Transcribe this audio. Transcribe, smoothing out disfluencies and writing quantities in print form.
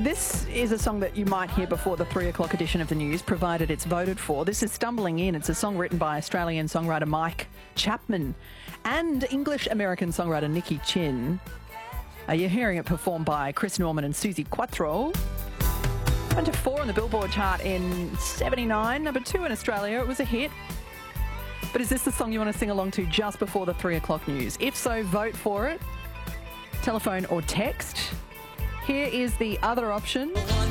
This is a song that you might hear before the 3 o'clock edition of the news, provided it's voted for. This is Stumbling In. It's a song written by Australian songwriter Mike Chapman and English-American songwriter Nicky Chinn. You're hearing it performed by Chris Norman and Suzi Quatro. Went to 4 on the Billboard chart in 79, number 2 in Australia. It was a hit. But is this the song you want to sing along to just before the 3 o'clock news? If so, vote for it. Telephone or text. Here is the other option.